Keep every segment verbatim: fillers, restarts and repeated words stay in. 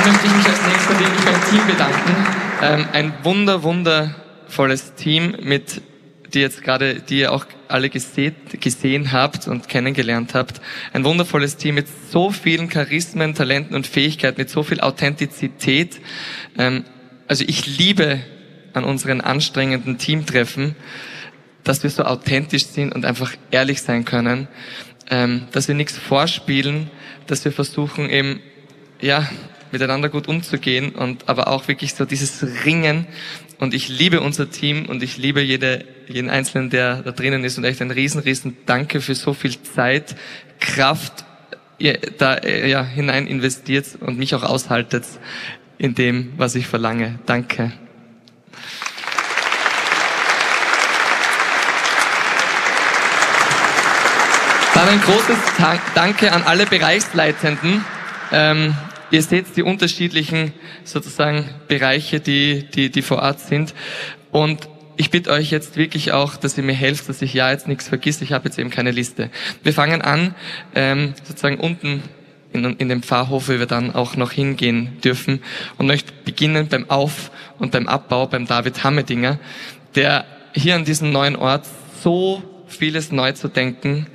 Dann möchte ich mich als nächster wirklich beim Team bedanken. Ähm, ein wunder, wundervolles Team, mit die jetzt gerade, die ihr auch alle gesehen, gesehen habt und kennengelernt habt. Ein wundervolles Team mit so vielen Charismen, Talenten und Fähigkeiten, mit so viel Authentizität. Ähm, also ich liebe an unseren anstrengenden Teamtreffen, dass wir so authentisch sind und einfach ehrlich sein können, ähm, dass wir nichts vorspielen, dass wir versuchen eben, ja, miteinander gut umzugehen und aber auch wirklich so dieses Ringen. Und ich liebe unser Team und ich liebe jede, jeden Einzelnen, der da drinnen ist, und echt ein riesen, riesen Danke für so viel Zeit, Kraft, ihr da ja hinein investiert und mich auch aushaltet in dem, was ich verlange. Danke. Dann ein großes Danke an alle Bereichsleitenden. Ähm, ihr seht die unterschiedlichen sozusagen Bereiche, die, die, die vor Ort sind. Und ich bitte euch jetzt wirklich auch, dass ihr mir helft, dass ich ja jetzt nichts vergiss. Ich habe jetzt eben keine Liste. Wir fangen an, ähm, sozusagen unten in, in dem Pfarrhof, wo wir dann auch noch hingehen dürfen, und möchte beginnen beim Auf- und beim Abbau beim David Hammedinger, der hier an diesem neuen Ort so vieles neu zu denken,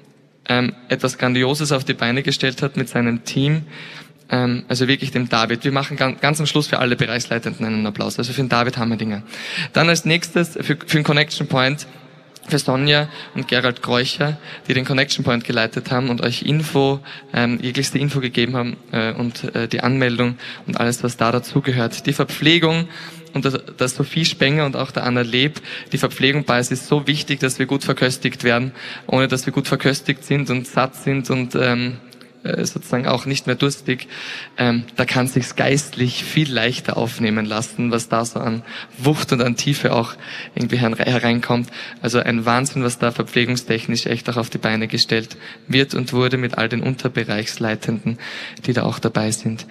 ähm, etwas Grandioses auf die Beine gestellt hat mit seinem Team, ähm, also wirklich dem David. Wir machen ganz, ganz am Schluss für alle Bereichsleitenden einen Applaus, also für den David Hammedinger. Dann als nächstes für, für den Connection Point für Sonja und Gerald Kreucher, die den Connection Point geleitet haben und euch Info, ähm, jeglichste Info gegeben haben äh, und äh, die Anmeldung und alles, was da dazugehört. Die Verpflegung und der, der Sophie Spenger und auch der Anna Leb, die Verpflegung bei uns ist so wichtig, dass wir gut verköstigt werden. Ohne dass wir gut verköstigt sind und satt sind und ähm, sozusagen auch nicht mehr durstig, ähm, da kann es sich geistlich viel leichter aufnehmen lassen, was da so an Wucht und an Tiefe auch irgendwie hereinkommt. Also ein Wahnsinn, was da verpflegungstechnisch echt auch auf die Beine gestellt wird und wurde mit all den Unterbereichsleitenden, die da auch dabei sind.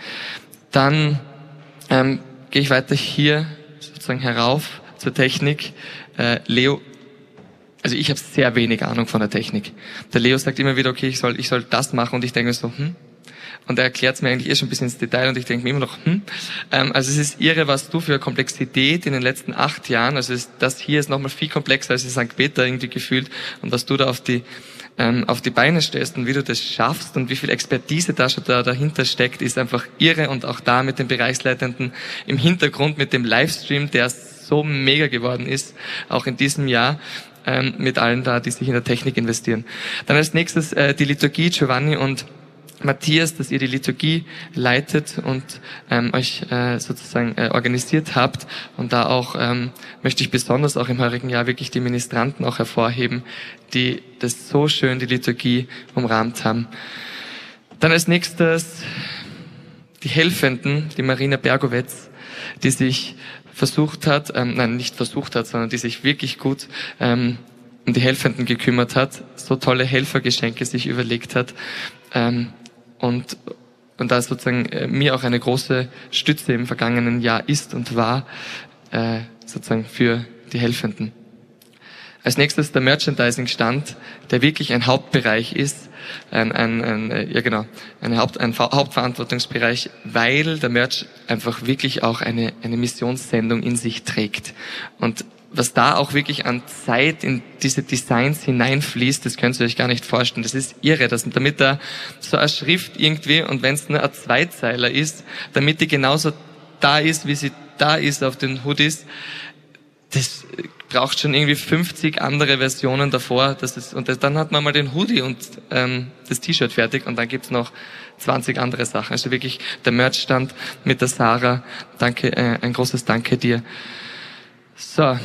Dann ähm, gehe ich weiter hier sozusagen herauf zur Technik. Äh, Leo Also ich habe sehr wenig Ahnung von der Technik. Der Leo sagt immer wieder, okay, ich soll, ich soll das machen, und ich denke mir so, hm. Und er erklärt es mir eigentlich eh schon ein bisschen ins Detail, und ich denke mir immer noch, hm. Ähm, also es ist irre, was du für Komplexität in den letzten acht Jahren, also es, das hier ist nochmal viel komplexer als in Sankt Peter irgendwie gefühlt, und was du da auf die ähm, auf die Beine stellst und wie du das schaffst und wie viel Expertise da schon da dahinter steckt, ist einfach irre. Und auch da mit den Bereichsleitenden im Hintergrund, mit dem Livestream, der so mega geworden ist, auch in diesem Jahr, mit allen da, die sich in der Technik investieren. Dann als nächstes äh, die Liturgie, Giovanni und Matthias, dass ihr die Liturgie leitet und ähm, euch äh, sozusagen äh, organisiert habt. Und da auch ähm, möchte ich besonders auch im heurigen Jahr wirklich die Ministranten auch hervorheben, die das so schön, die Liturgie umrahmt haben. Dann als nächstes die Helfenden, die Marina Bergowetz, die sich versucht hat, ähm, nein, nicht versucht hat, sondern die sich wirklich gut ähm, um die Helfenden gekümmert hat, so tolle Helfergeschenke sich überlegt hat ähm, und und da sozusagen äh, mir auch eine große Stütze im vergangenen Jahr ist und war, äh, sozusagen für die Helfenden. Als nächstes der Merchandising-Stand, der wirklich ein Hauptbereich ist, ein, ein, ein ja genau, ein, Haupt, ein Hauptverantwortungsbereich, weil der Merch einfach wirklich auch eine, eine Missionssendung in sich trägt. Und was da auch wirklich an Zeit in diese Designs hineinfließt, das könnt ihr euch gar nicht vorstellen. Das ist irre, dass, damit da so eine Schrift irgendwie, und wenn es nur ein Zweizeiler ist, damit die genauso da ist, wie sie da ist auf den Hoodies, das braucht schon irgendwie fünfzig andere Versionen davor. Das ist, und das, dann hat man mal den Hoodie und ähm, das T-Shirt fertig, und dann gibt's noch zwanzig andere Sachen. Also wirklich der Merchstand mit der Sarah. Danke, äh, ein großes Danke dir. So,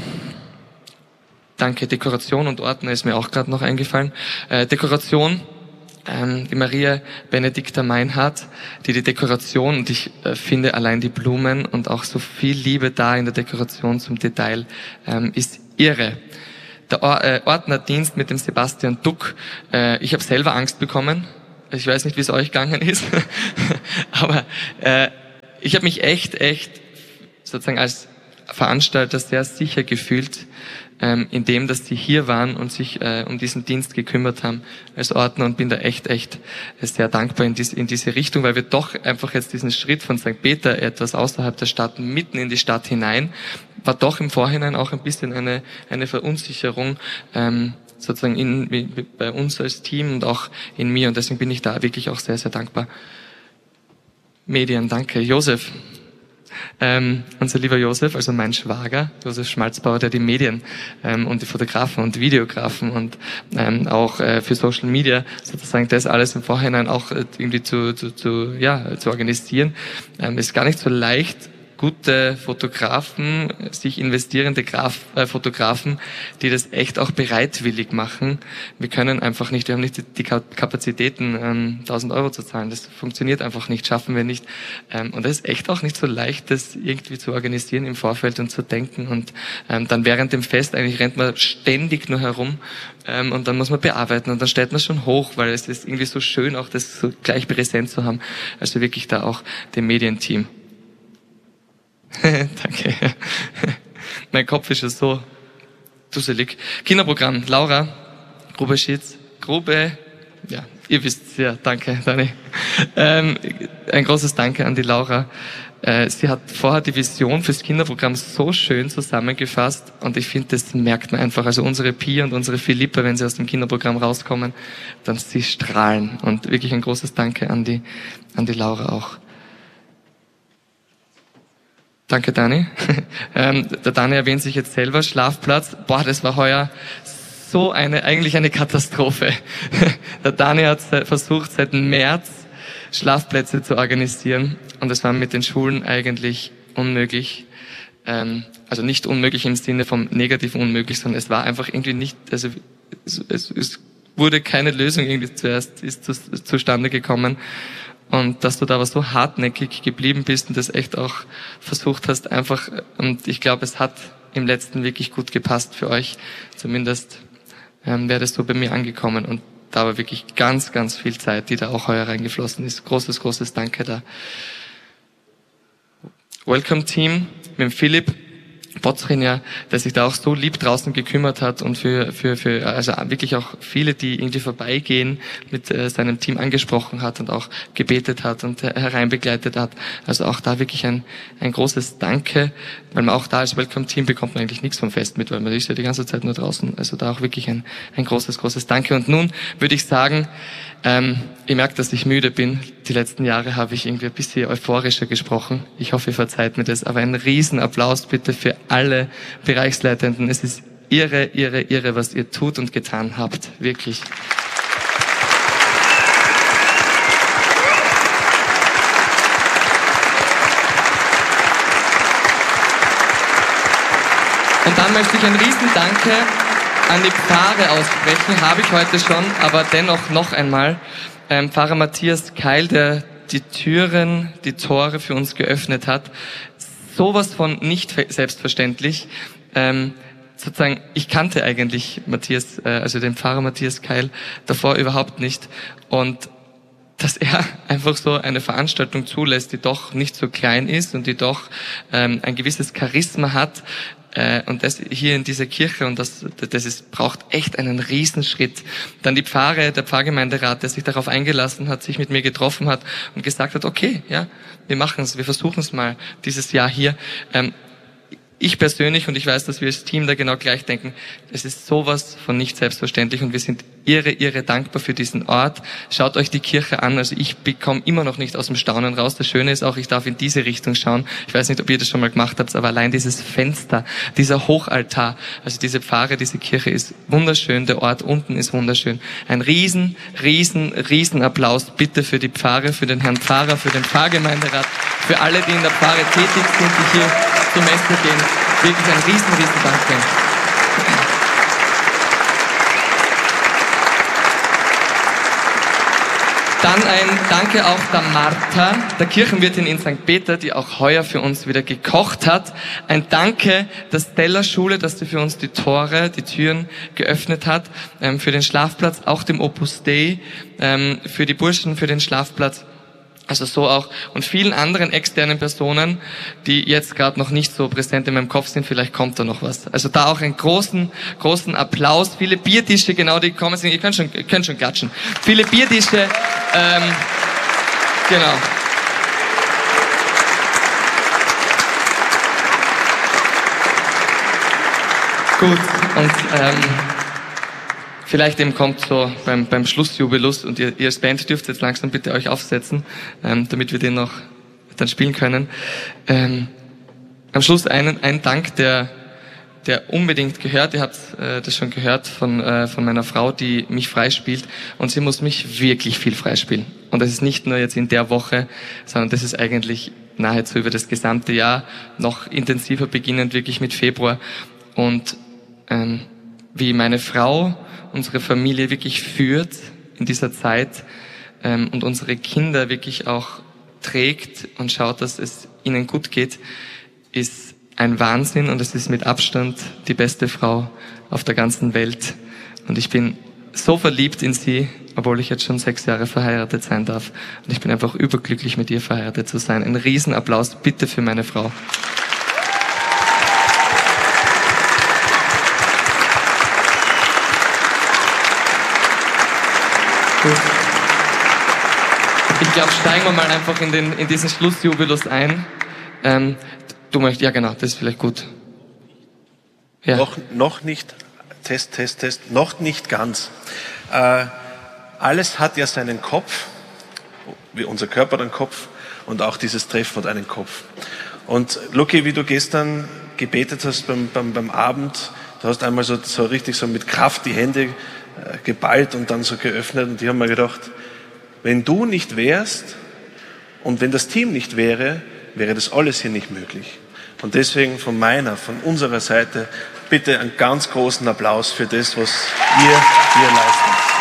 danke. Dekoration und Ordner ist mir auch gerade noch eingefallen. Äh, Dekoration. Ähm, die Maria Benedikta Meinhardt, die die Dekoration, und ich äh, finde allein die Blumen und auch so viel Liebe da in der Dekoration zum Detail, ähm, ist irre. Der Or äh, Ordnerdienst mit dem Sebastian Duck, äh, ich habe selber Angst bekommen. Ich weiß nicht, wie es euch gegangen ist, aber äh, ich habe mich echt, echt sozusagen als Veranstalter sehr sicher gefühlt, ähm, indem dass sie hier waren und sich äh, um diesen Dienst gekümmert haben als Ordner, und bin da echt, echt sehr dankbar in diese, in diese Richtung, weil wir doch einfach jetzt diesen Schritt von Sankt Peter, etwas außerhalb der Stadt, mitten in die Stadt hinein, war doch im Vorhinein auch ein bisschen eine, eine Verunsicherung, ähm, sozusagen in, bei uns als Team und auch in mir, und deswegen bin ich da wirklich auch sehr, sehr dankbar. Medien, danke. Josef. Ähm, unser lieber Josef, also mein Schwager, Josef Schmalzbauer, der die Medien ähm, und die Fotografen und Videografen und ähm, auch äh, für Social Media sozusagen das alles im Vorhinein auch äh, irgendwie zu, zu, zu, ja, zu organisieren, ähm, ist gar nicht so leicht. Gute Fotografen, sich investierende Graf, äh, Fotografen, die das echt auch bereitwillig machen. Wir können einfach nicht, wir haben nicht die, die Kapazitäten, ähm, tausend Euro zu zahlen. Das funktioniert einfach nicht, schaffen wir nicht. Ähm, und das ist echt auch nicht so leicht, das irgendwie zu organisieren im Vorfeld und zu denken. Und ähm, dann während dem Fest eigentlich rennt man ständig nur herum, ähm, und dann muss man bearbeiten und dann stellt man schon hoch, weil es ist irgendwie so schön, auch das so gleich präsent zu haben. Also wirklich da auch dem Medienteam. Danke. Mein Kopf ist ja so dusselig. Kinderprogramm. Laura, Grube Schitz, Grube, ja, ihr wisst ja, danke, Dani. Ähm, ein großes Danke an die Laura. Äh, sie hat vorher die Vision fürs Kinderprogramm so schön zusammengefasst, und ich finde, das merkt man einfach. Also unsere Pia und unsere Philippa, wenn sie aus dem Kinderprogramm rauskommen, dann sie strahlen, und wirklich ein großes Danke an die, an die Laura auch. Danke, Dani. ähm, der Dani erwähnt sich jetzt selber, Schlafplatz. Boah, das war heuer so eine, eigentlich eine Katastrophe. Der Dani hat versucht, seit März Schlafplätze zu organisieren, und es war mit den Schulen eigentlich unmöglich. Ähm, also nicht unmöglich im Sinne vom negativen unmöglich, sondern es war einfach irgendwie nicht, also es, es, es wurde keine Lösung irgendwie zuerst, ist zu, zustande gekommen. Und dass du da aber so hartnäckig geblieben bist und das echt auch versucht hast, einfach, und ich glaube, es hat im letzten wirklich gut gepasst für euch. Zumindest ähm, wäre das so bei mir angekommen, und da war wirklich ganz, ganz viel Zeit, die da auch heuer reingeflossen ist. Großes, großes Danke da. Welcome Team mit dem Philipp Botzrin, ja, der sich da auch so lieb draußen gekümmert hat und für, für, für, also wirklich auch viele, die irgendwie vorbeigehen, mit äh, seinem Team angesprochen hat und auch gebetet hat und äh, hereinbegleitet hat. Also auch da wirklich ein, ein großes Danke, weil man auch da als Welcome Team bekommt man eigentlich nichts vom Fest mit, weil man ist ja die ganze Zeit nur draußen. Also da auch wirklich ein, ein großes, großes Danke. Und nun würde ich sagen, ähm, ihr merkt, dass ich müde bin. Die letzten Jahre habe ich irgendwie ein bisschen euphorischer gesprochen. Ich hoffe, ihr verzeiht mir das. Aber ein Riesenapplaus bitte für alle Bereichsleitenden. Es ist irre, irre, irre, was ihr tut und getan habt. Wirklich. Und dann möchte ich ein Riesendanke an die Pfarre aussprechen, habe ich heute schon, aber dennoch noch einmal. Ähm, Pfarrer Matthias Keil, der die Türen, die Tore für uns geöffnet hat. Sowas von nicht selbstverständlich. Ähm, sozusagen, ich kannte eigentlich Matthias, äh, also den Pfarrer Matthias Keil, davor überhaupt nicht. Und dass er einfach so eine Veranstaltung zulässt, die doch nicht so klein ist und die doch ähm, ein gewisses Charisma hat, Äh, und das hier in dieser Kirche, und das, das ist, braucht echt einen Riesenschritt. Dann die Pfarre, der Pfarrgemeinderat, der sich darauf eingelassen hat, sich mit mir getroffen hat und gesagt hat, okay, ja, wir machen es, wir versuchen es mal dieses Jahr hier. Ähm, ich persönlich, und ich weiß, dass wir als Team da genau gleich denken, es ist sowas von nicht selbstverständlich, und wir sind irre, irre dankbar für diesen Ort. Schaut euch die Kirche an, also ich bekomme immer noch nicht aus dem Staunen raus. Das Schöne ist auch, ich darf in diese Richtung schauen. Ich weiß nicht, ob ihr das schon mal gemacht habt, aber allein dieses Fenster, dieser Hochaltar, also diese Pfarre, diese Kirche ist wunderschön, der Ort unten ist wunderschön. Ein riesen, riesen, riesen Applaus bitte für die Pfarre, für den Herrn Pfarrer, für den Pfarrgemeinderat, für alle, die in der Pfarre tätig sind, die hier zur Messe gehen. Wirklich ein riesen, riesen Danke. Dann ein Danke auch der Martha, der Kirchenwirtin in Sankt Peter, die auch heuer für uns wieder gekocht hat. Ein Danke der Stella-Schule, dass sie für uns die Tore, die Türen geöffnet hat, ähm, für den Schlafplatz, auch dem Opus Dei, ähm, für die Burschen, für den Schlafplatz. Also so auch. Und vielen anderen externen Personen, die jetzt gerade noch nicht so präsent in meinem Kopf sind, vielleicht kommt da noch was. Also da auch einen großen, großen Applaus. Viele Biertische, genau, die kommen sind. Ihr könnt schon, ihr könnt schon klatschen. Viele Biertische, ähm, genau. Gut, und ähm, vielleicht eben kommt so beim, beim Schlussjubelus und ihr, ihr als Band dürft jetzt langsam bitte euch aufsetzen, ähm, damit wir den noch dann spielen können. Ähm, am Schluss einen, ein Dank, der, der unbedingt gehört. Ihr habt äh, das schon gehört von, äh, von meiner Frau, die mich freispielt. Und sie muss mich wirklich viel freispielen. Und das ist nicht nur jetzt in der Woche, sondern das ist eigentlich nahezu über das gesamte Jahr, noch intensiver beginnend wirklich mit Februar. Und ähm, wie meine Frau unsere Familie wirklich führt in dieser Zeit ähm, und unsere Kinder wirklich auch trägt und schaut, dass es ihnen gut geht, ist ein Wahnsinn, und es ist mit Abstand die beste Frau auf der ganzen Welt. Und ich bin so verliebt in sie, obwohl ich jetzt schon sechs Jahre verheiratet sein darf. Und ich bin einfach überglücklich, mit ihr verheiratet zu sein. Ein Riesenapplaus bitte für meine Frau. Ich glaube, steigen wir mal einfach in, den, in diesen Schlussjubelus ein. Ähm, du möchtest, ja genau, das ist vielleicht gut. Ja. Noch, noch nicht, Test, Test, Test, noch nicht ganz. Äh, alles hat ja seinen Kopf, wie unser Körper den Kopf, und auch dieses Treffen hat einen Kopf. Und Lucky, wie du gestern gebetet hast beim, beim, beim Abend, du hast einmal so, so richtig so mit Kraft die Hände geballt und dann so geöffnet, und ich habe mir gedacht, wenn du nicht wärst und wenn das Team nicht wäre, wäre das alles hier nicht möglich. Und deswegen von meiner, von unserer Seite bitte einen ganz großen Applaus für das, was ihr hier leistet.